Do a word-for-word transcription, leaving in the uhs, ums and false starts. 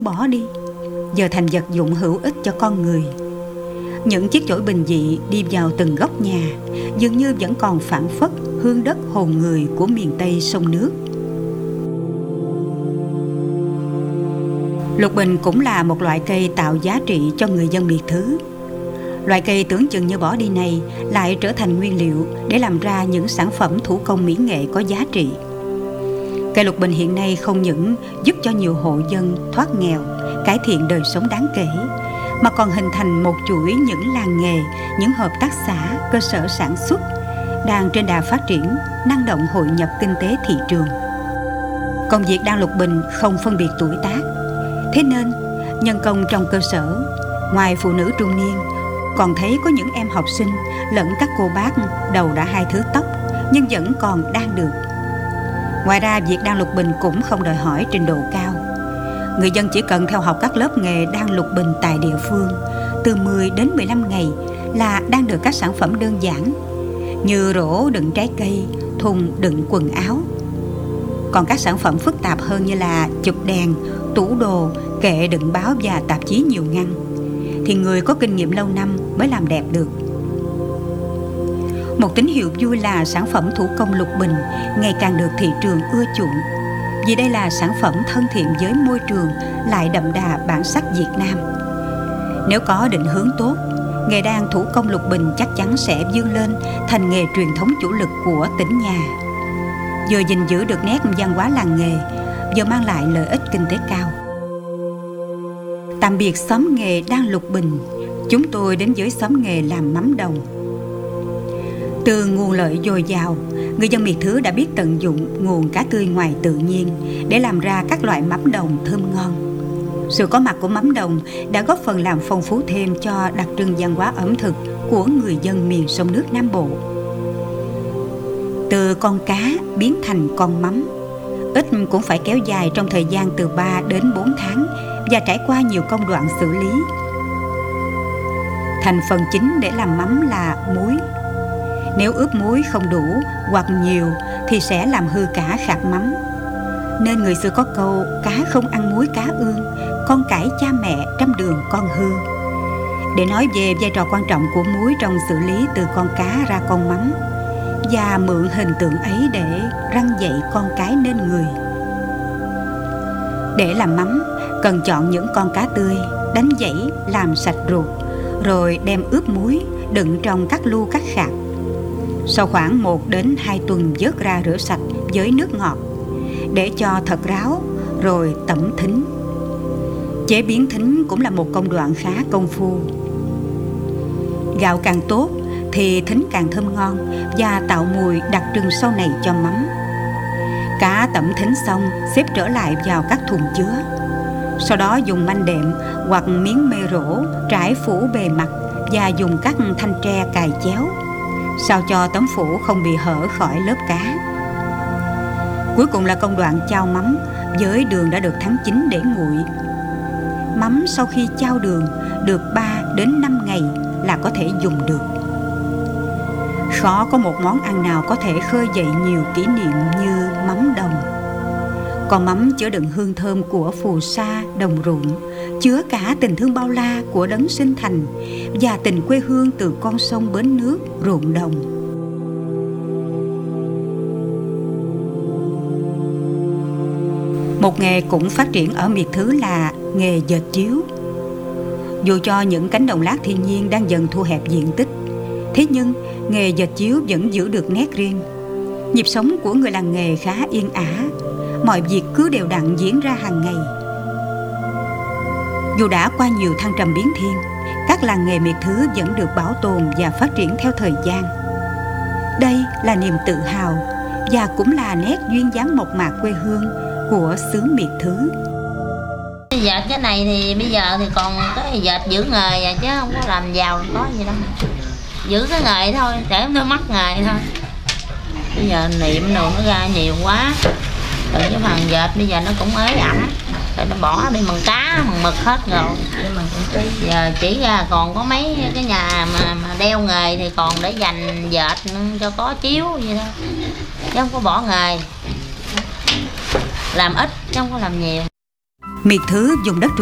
bỏ đi, giờ thành vật dụng hữu ích cho con người. Những chiếc chổi bình dị đi vào từng góc nhà, dường như vẫn còn phảng phất hương đất hồn người của miền Tây sông nước. Lục bình cũng là một loại cây tạo giá trị cho người dân miệt thứ. Loại cây tưởng chừng như bỏ đi này lại trở thành nguyên liệu để làm ra những sản phẩm thủ công mỹ nghệ có giá trị. Cây lục bình hiện nay không những giúp cho nhiều hộ dân thoát nghèo, cải thiện đời sống đáng kể, mà còn hình thành một chuỗi những làng nghề, những hợp tác xã, cơ sở sản xuất đang trên đà phát triển, năng động hội nhập kinh tế thị trường. Công việc đan lục bình không phân biệt tuổi tác, thế nên nhân công trong cơ sở, ngoài phụ nữ trung niên, còn thấy có những em học sinh lẫn các cô bác đầu đã hai thứ tóc nhưng vẫn còn đan được. Ngoài ra, việc đan lục bình cũng không đòi hỏi trình độ cao. Người dân chỉ cần theo học các lớp nghề đan lục bình tại địa phương, từ mười đến mười lăm ngày là đan được các sản phẩm đơn giản như rổ đựng trái cây, thùng đựng quần áo. Còn các sản phẩm phức tạp hơn như là chụp đèn, tủ đồ, kệ đựng báo và tạp chí nhiều ngăn thì người có kinh nghiệm lâu năm mới làm đẹp được. Một tín hiệu vui là sản phẩm thủ công lục bình ngày càng được thị trường ưa chuộng, vì đây là sản phẩm thân thiện với môi trường, lại đậm đà bản sắc Việt Nam. Nếu có định hướng tốt, nghề đan thủ công lục bình chắc chắn sẽ vươn lên thành nghề truyền thống chủ lực của tỉnh nhà, vừa gìn giữ được nét văn hóa làng nghề, vừa mang lại lợi ích kinh tế cao. Tạm biệt xóm nghề đan lục bình, chúng tôi đến với xóm nghề làm mắm đồng. Từ nguồn lợi dồi dào, người dân miệt thứ đã biết tận dụng nguồn cá tươi ngoài tự nhiên để làm ra các loại mắm đồng thơm ngon. Sự có mặt của mắm đồng đã góp phần làm phong phú thêm cho đặc trưng văn hóa ẩm thực của người dân miền sông nước Nam Bộ. Từ con cá biến thành con mắm, ít cũng phải kéo dài trong thời gian từ ba đến bốn tháng và trải qua nhiều công đoạn xử lý. Thành phần chính để làm mắm là muối. Nếu ướp muối không đủ hoặc nhiều thì sẽ làm hư cả khạc mắm. Nên người xưa có câu cá không ăn muối cá ương, con cãi cha mẹ trăm đường con hư. Để nói về vai trò quan trọng của muối trong xử lý từ con cá ra con mắm, và mượn hình tượng ấy để răn dạy con cái nên người. Để làm mắm, cần chọn những con cá tươi, đánh dãy làm sạch ruột, rồi đem ướp muối, đựng trong các lu các khạc. Sau khoảng một đến hai tuần vớt ra rửa sạch với nước ngọt, để cho thật ráo, rồi tẩm thính. Chế biến thính cũng là một công đoạn khá công phu. Gạo càng tốt thì thính càng thơm ngon và tạo mùi đặc trưng sau này cho mắm. Cá tẩm thính xong xếp trở lại vào các thùng chứa. Sau đó dùng manh đệm hoặc miếng mê rổ trải phủ bề mặt và dùng các thanh tre cài chéo, sao cho tấm phủ không bị hở khỏi lớp cá. Cuối cùng là công đoạn chao mắm với đường đã được thắng chín để nguội. Mắm sau khi chao đường được ba đến năm ngày là có thể dùng được. Khó có một món ăn nào có thể khơi dậy nhiều kỷ niệm như mắm đồng. Con mắm chứa đựng hương thơm của phù sa, đồng ruộng, chứa cả tình thương bao la của đấng sinh thành và tình quê hương từ con sông bến nước, ruộng đồng. Một nghề cũng phát triển ở miệt thứ là nghề dệt chiếu. Dù cho những cánh đồng lát thiên nhiên đang dần thu hẹp diện tích, thế nhưng nghề dệt chiếu vẫn giữ được nét riêng. Nhịp sống của người làng nghề khá yên ả, mọi việc cứ đều đặn diễn ra hàng ngày. Dù đã qua nhiều thăng trầm biến thiên, các làng nghề miệt thứ vẫn được bảo tồn và phát triển theo thời gian. Đây là niềm tự hào và cũng là nét duyên dáng mộc mạc quê hương của xứ miệt thứ. Dệt cái này thì bây giờ thì còn cái dệt giữ nghề à, chứ không có làm giàu có gì đâu. Giữ cái nghề thôi, để nó mất nghề thôi. Bây giờ niệm đồ nó ra nhiều quá, rồi cái phần dệt bây giờ nó cũng ế ẩm, rồi nó bỏ đi bằng cá, bằng mực hết rồi. Giờ chỉ ra còn có mấy cái nhà mà, mà đeo nghề thì còn để dành dệt cho có chiếu vậy thôi, chứ không có bỏ nghề. Làm ít chứ không có làm nhiều. Miệt thứ dùng đất